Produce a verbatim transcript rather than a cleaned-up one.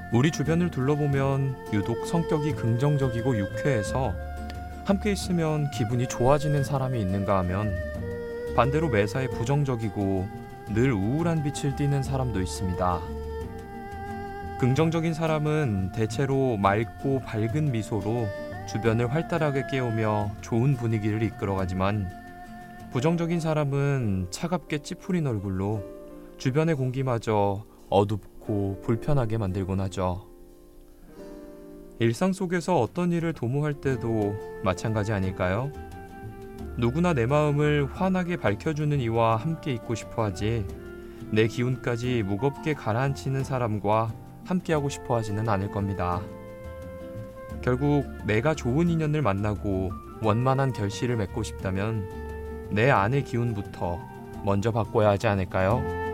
우리 주변을 둘러보면 유독 성격이 긍정적이고 유쾌해서 함께 있으면 기분이 좋아지는 사람이 있는가 하면 반대로 매사에 부정적이고 늘 우울한 빛을 띠는 사람도 있습니다. 긍정적인 사람은 대체로 맑고 밝은 미소로 주변을 활달하게 깨우며 좋은 분위기를 이끌어가지만 부정적인 사람은 차갑게 찌푸린 얼굴로 주변의 공기마저 어둡고 불편하게 만들곤 하죠. 일상 속에서 어떤 일을 도모할 때도 마찬가지 아닐까요? 누구나 내 마음을 환하게 밝혀주는 이와 함께 있고 싶어 하지 내 기운까지 무겁게 가라앉히는 사람과 함께하고 싶어 하지는 않을 겁니다. 결국 내가 좋은 인연을 만나고 원만한 결실을 맺고 싶다면 내 안의 기운부터 먼저 바꿔야 하지 않을까요?